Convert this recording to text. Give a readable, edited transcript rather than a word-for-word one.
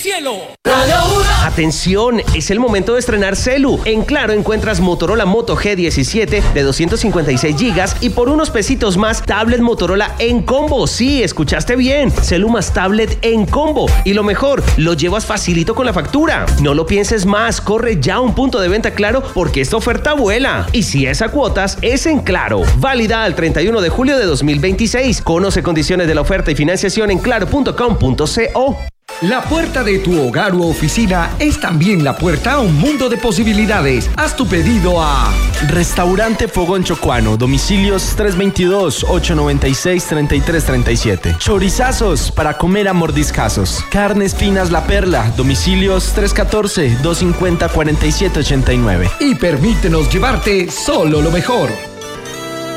cielo. Radio 1. Atención, es el momento de estrenar celu. En Claro encuentras Motorola Moto G17 de 256 GB y por unos pesitos más, tablet Motorola en combo. Sí, escuchaste bien. Celu más tablet en combo. Y lo mejor, lo llevas facilito con la factura. No lo pienses más, corre ya a un punto de venta Claro porque esta oferta vuela. Y si es a cuotas, es en Claro. Válida al 31 de julio de 2026. Conoce condiciones de la oferta y financiación en claro.com.co. La puerta de tu hogar u oficina es también la puerta a un mundo de posibilidades. Haz tu pedido a Restaurante Fogón Chocuano, domicilios 322-896-3337. Chorizazos para comer a mordiscazos. Carnes Finas La Perla, domicilios 314-250-4789. y permítenos llevarte solo lo mejor.